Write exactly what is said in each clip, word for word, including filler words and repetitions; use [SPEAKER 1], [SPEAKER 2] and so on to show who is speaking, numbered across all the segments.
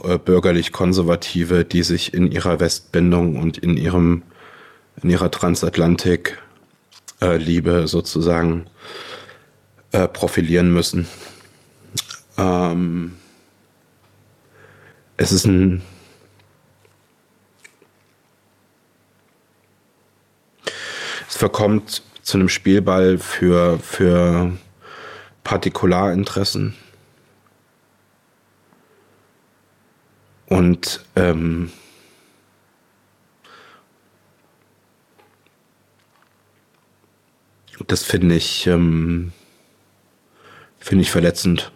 [SPEAKER 1] auch äh, bürgerlich-Konservative, die sich in ihrer Westbindung und in ihrem in ihrer Transatlantik-Liebe sozusagen äh, profilieren müssen. Ähm, es ist ein es verkommt zu einem Spielball für, für Partikularinteressen. Und ähm, das finde ich, ähm, finde ich verletzend.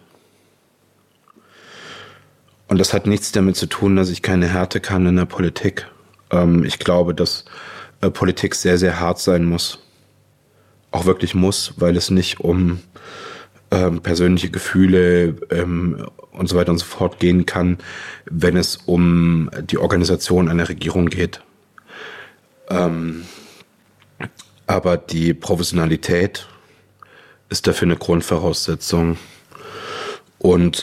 [SPEAKER 1] Und das hat nichts damit zu tun, dass ich keine Härte kann in der Politik. Ähm, ich glaube, dass äh, Politik sehr, sehr hart sein muss. Auch wirklich muss, weil es nicht um ähm, persönliche Gefühle ähm, und so weiter und so fort gehen kann, wenn es um die Organisation einer Regierung geht. Ähm, aber die Professionalität ist dafür eine Grundvoraussetzung. Und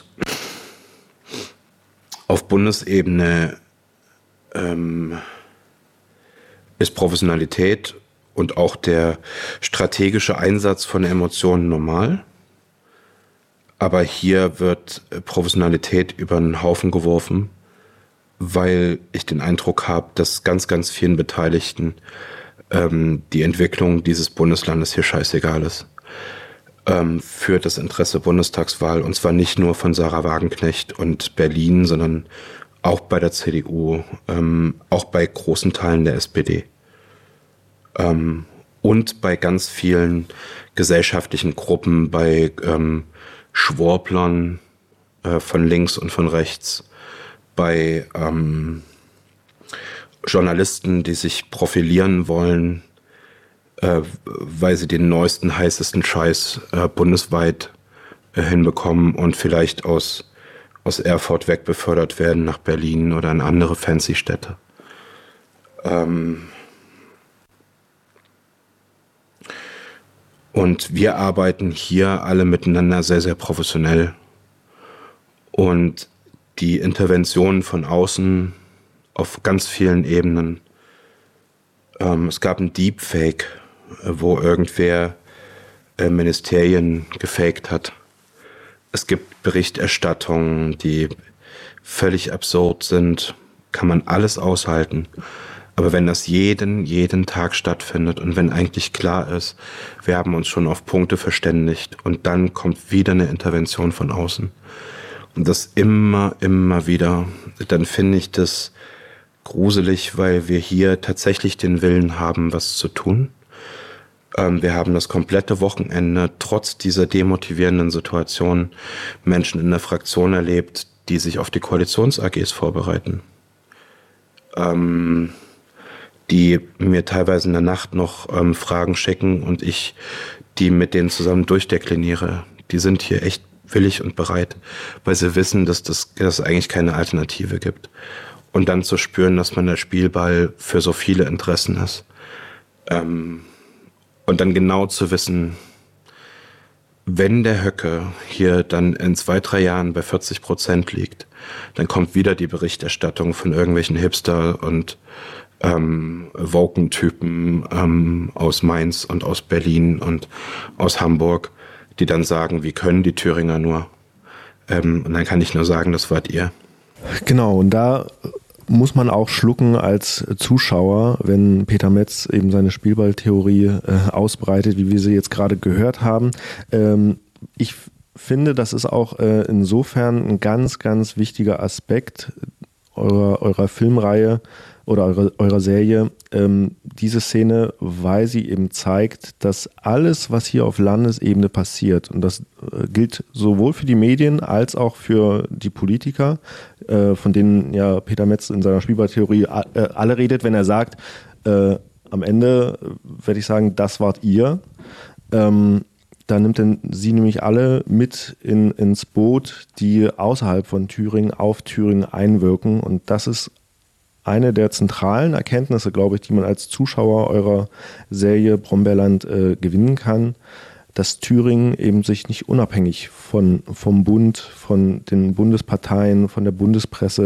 [SPEAKER 1] auf Bundesebene ähm, ist Professionalität und auch der strategische Einsatz von Emotionen normal. Aber hier wird Professionalität über einen Haufen geworfen, weil ich den Eindruck habe, dass ganz, ganz vielen Beteiligten ähm, die Entwicklung dieses Bundeslandes hier scheißegal ist. Ähm, für das Interesse Bundestagswahl. Und zwar nicht nur von Sarah Wagenknecht und Berlin, sondern auch bei der C D U, ähm, auch bei großen Teilen der S P D. Ähm, und bei ganz vielen gesellschaftlichen Gruppen, bei ähm, Schworblern äh, von links und von rechts, bei ähm, Journalisten, die sich profilieren wollen, äh, weil sie den neuesten, heißesten Scheiß äh, bundesweit äh, hinbekommen und vielleicht aus, aus Erfurt wegbefördert werden nach Berlin oder in andere fancy Städte. Ähm, Und wir arbeiten hier alle miteinander sehr, sehr professionell. Und die Interventionen von außen auf ganz vielen Ebenen. Ähm, es gab ein Deepfake, wo irgendwer äh, Ministerien gefaked hat. Es gibt Berichterstattungen, die völlig absurd sind. Kann man alles aushalten. Aber wenn das jeden, jeden Tag stattfindet und wenn eigentlich klar ist, wir haben uns schon auf Punkte verständigt und dann kommt wieder eine Intervention von außen und das immer, immer wieder, dann finde ich das gruselig, weil wir hier tatsächlich den Willen haben, was zu tun. Ähm, wir haben das komplette Wochenende trotz dieser demotivierenden Situation Menschen in der Fraktion erlebt, die sich auf die Koalitions-A Gs vorbereiten. Ähm... die mir teilweise in der Nacht noch ähm, Fragen schicken und ich die mit denen zusammen durchdekliniere. Die sind hier echt willig und bereit, weil sie wissen, dass das dass es eigentlich keine Alternative gibt. Und dann zu spüren, dass man der Spielball für so viele Interessen ist. Ähm, und dann genau zu wissen, wenn der Höcke hier dann in zwei, drei Jahren bei vierzig Prozent liegt, dann kommt wieder die Berichterstattung von irgendwelchen Hipster und ähm, Woken-Typen ähm, aus Mainz und aus Berlin und aus Hamburg, die dann sagen, wie können die Thüringer nur? Ähm, und dann kann ich nur sagen, das wart ihr.
[SPEAKER 2] Genau, und da muss man auch schlucken als Zuschauer, wenn Peter Metz eben seine Spielballtheorie äh, ausbreitet, wie wir sie jetzt gerade gehört haben. Ähm, ich finde, das ist auch äh, insofern ein ganz, ganz wichtiger Aspekt eurer, eurer Filmreihe oder eurer, eurer Serie, ähm, diese Szene, weil sie eben zeigt, dass alles, was hier auf Landesebene passiert, und das äh, gilt sowohl für die Medien als auch für die Politiker, äh, von denen ja Peter Metz in seiner Spielballtheorie äh, alle redet, wenn er sagt, äh, am Ende werde ich sagen, das wart ihr, ähm, da nimmt dann sie nämlich alle mit in, ins Boot, die außerhalb von Thüringen auf Thüringen einwirken, und das ist eine der zentralen Erkenntnisse, glaube ich, die man als Zuschauer eurer Serie Brombeerland äh, gewinnen kann, dass Thüringen eben sich nicht unabhängig von, vom Bund, von den Bundesparteien, von der Bundespresse